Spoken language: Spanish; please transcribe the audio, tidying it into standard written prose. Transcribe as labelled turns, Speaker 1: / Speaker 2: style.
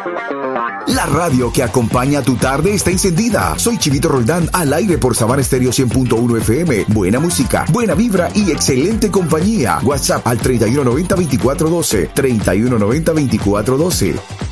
Speaker 1: La radio que acompaña tu tarde está encendida. Soy Chivito Roldán, al aire por Sabana Estéreo 100.1 FM. Buena música, buena vibra y excelente compañía. WhatsApp al 3190-2412. 3190-2412.